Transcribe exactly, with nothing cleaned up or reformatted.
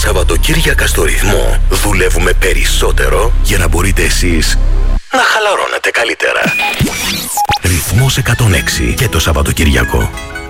Σαββατοκύριακα στο Ρυθμό δουλεύουμε περισσότερο για να μπορείτε εσείς να χαλαρώνετε καλύτερα. Ρυθμός εκατόν έξι και το Σαββατοκύριακο.